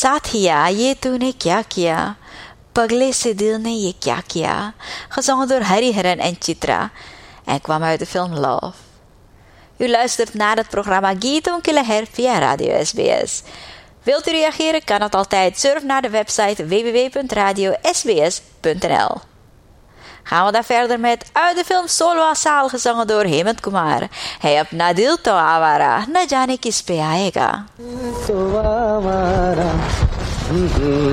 साथिया ये तूने क्या किया, पगले से दिल ने ये क्या किया, gezongen door Hariharan en Chitra en kwam uit de film Love. U luistert naar het programma Gita Kilaher via Radio SBS. Wilt u reageren, kan het altijd. Surf naar de website www.radiosbs.nl. Gaan we dan verder met uit de film Solwa Saal, gezongen door Hemant Kumar. Hij op Nadil to Awara, na jane kis pe aayega.